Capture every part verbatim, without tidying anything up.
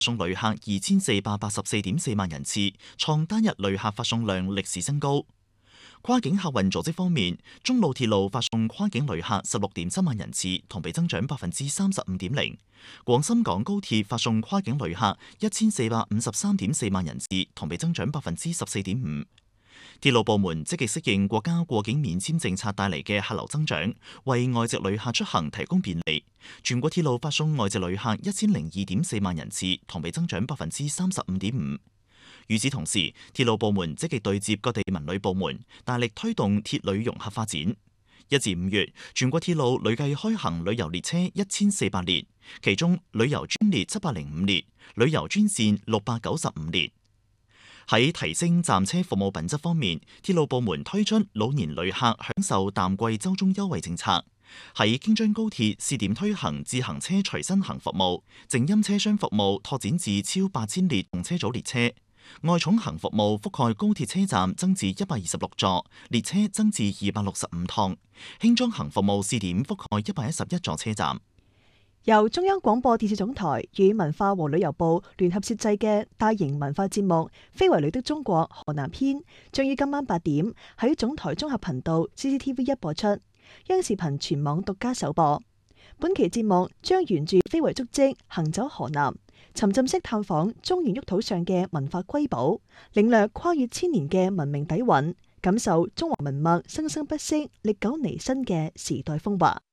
送旅客二千四百八十四點四萬人次，創單日旅客發送量歷史新高。跨境客運組織方面，中路鐵路發送跨境旅客十六點三萬人次，同比增長百分之三十五點零。廣深港高鐵發送跨境旅客一千四百五十三點四萬人次，同比增長百分之十四點五。鐵路部門積極適應國家過境免簽政策帶嚟嘅客流增長，為外籍旅客出行提供便利。全國鐵路發送外籍旅客一千零二點四萬人次，同比增長百分之三十五點五。與此同時，鐵路部門積極對接各地文旅部門，大力推動鐵旅融合發展。一至五月，全國鐵路累計開行旅遊列車一千四百列，其中旅遊專列七百零五列，旅遊專線六百九十五列。喺提升站車服務品質方面，鐵路部門推出老年旅客享受淡季週中優惠政策。喺京津高鐵試點推行自行車隨身行服務，靜音車廂服務拓展至超八千列動車組列車。外重行服務覆蓋高鐵車站增至一百二十六座，列車增至二百六十五趟。輕裝行服務試點覆蓋一百一十一座車站。 由中央廣播電視總台與文化和旅遊部聯合設製嘅大型文化節目《非遺裏的中國河南篇》將於今晚八點喺總台綜合頻道 C C T V 一播出，央視頻全網獨家首播。本期節目將沿住非遺足跡行走河南，沉浸式探訪中原沃土上嘅文化瑰寶，領略跨越千年嘅文明底蘊，感受中華文脈生生不息、歷久彌新嘅時代風華。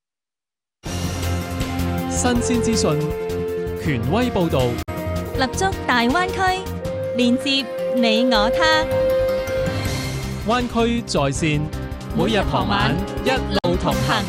新鮮資訊，權威報導， 立足大灣區，連接你我他。 灣區在線，每日傍晚一路同行。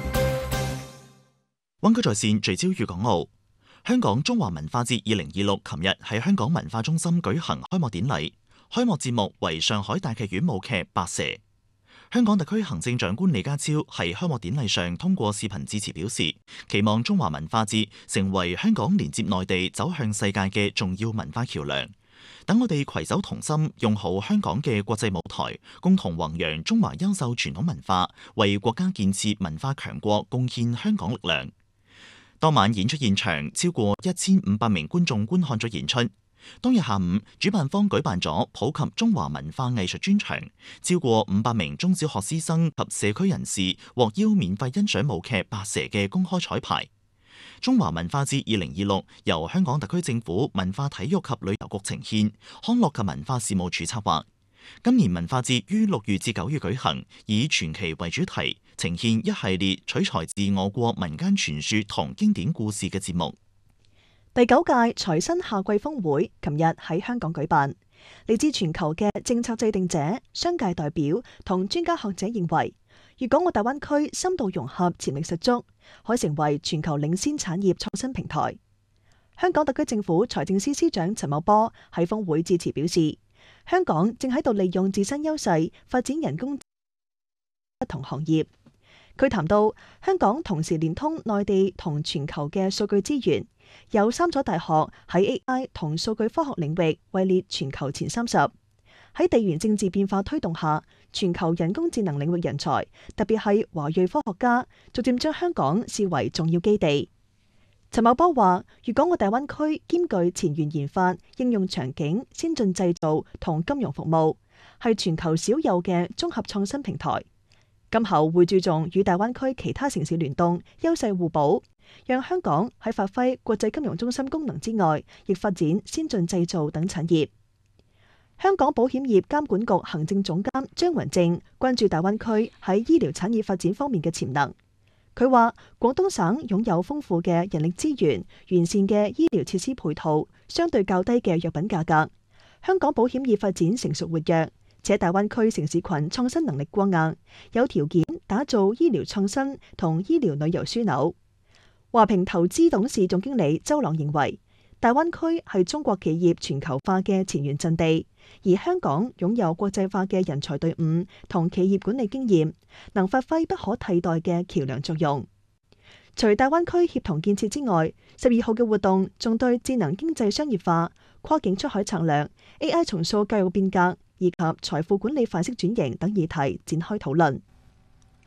灣區在線聚焦粵港澳。香港中華文化節二零二六琴日喺香港文化中心舉行開幕典禮，開幕節目為上海大劇院舞劇《白蛇》。香港特區行政長官李家超喺開幕典禮上通過視頻致辭表示，期望中華文化節成為香港連接內地走向世界嘅重要文化橋樑。等我哋攜手同心，用好香港嘅國際舞台，共同弘揚中華優秀傳統文化，為國家建設文化強國貢獻香港力量。當晚演出現場超過一千五百名觀眾觀看咗演出。當日下午，主辦方舉辦咗普及中華文化藝術專場，超過五百名中小學師生及社區人士獲邀免費欣賞舞劇《白蛇》嘅公開彩排。中華文化節二零二六由香港特區政府文化體育及旅遊局呈獻，康樂及文化事務署策劃。今年文化節於六月至九月舉行，以傳奇為主題，呈現一系列取材自我國民間傳說同經典故事嘅節目。 第九屆財新夏季峰會琴日喺香港舉辦，嚟自全球嘅政策制定者、商界代表同專家學者認為，粵港澳大灣區深度融合潛力十足，可成為全球領先產業創新平台。香港特區政府財政司司長陳茂波喺峰會致辭表示，香港正喺度利用自身優勢發展人工智能不同行業。佢談到，香港同時連通內地同全球嘅數據資源，有三所大學喺 A I 同數據科學領域位列全球前三十。喺地緣政治變化推動下，全球人工智能領域人才，特別係華裔科學家，逐漸將香港視為重要基地。陳茂波話，粵港澳大灣區兼具前沿研發、應用場景、先進製造同金融服務，係全球少有嘅綜合創新平台。今後會注重與大灣區其他城市聯動，優勢互補，讓香港喺發揮國際金融中心功能之外，亦發展先進製造等產業。香港保險業監管局行政總監張雲正關注大灣區喺醫療產業發展方面嘅潛能。佢話：廣東省擁有豐富嘅人力資源、完善嘅醫療設施配套、相對較低嘅藥品價格。香港保險業發展成熟活躍，且大灣區城市群創新能力過硬，有條件打造醫療創新同醫療旅遊樞紐。華平投資董事總經理周朗認為，大灣區係中國企業全球化嘅前沿陣地，而香港擁有國際化嘅人才隊伍同企業管理經驗，能發揮不可替代嘅橋樑作用。除大灣區協同建設之外，十二號嘅活動仲對智能經濟商業化、跨境出海策略、A I 重塑教育變革以及財富管理範式轉型等議題展開討論。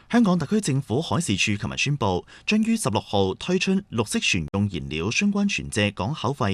香港特區政府海事處琴日宣布，將於十六號推出綠色船用燃料相關船隻港口費